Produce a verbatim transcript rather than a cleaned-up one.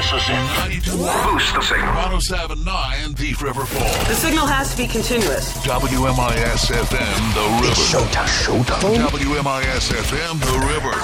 This is it. ninety-two. Boost the signal. one oh seven point nine Thief River Falls. The signal has to be continuous. W M I S F M, The River. Showtime. Showtime. W M I S F M, The River.